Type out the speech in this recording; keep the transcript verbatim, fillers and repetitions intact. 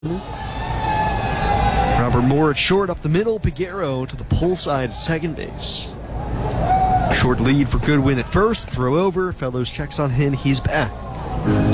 Robert Moore at short, up the middle. Peguero to the pull side at second base. Short lead for Goodwin at first. Throw over. Fellows checks on him. He's back.